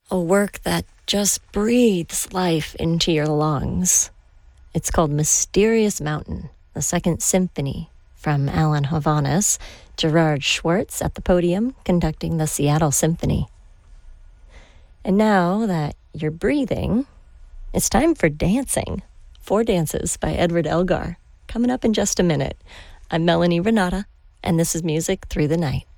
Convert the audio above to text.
a work that just breathes life into your lungs. It's called Mysterious Mountain, the Second Symphony, from Alan Hovhaness, Gerard Schwartz at the podium conducting the Seattle Symphony. And now that you're breathing, it's time for dancing. 4 Dances by Edward Elgar, coming up in just a minute. I'm Melanie Renata, and this is Music Through the Night.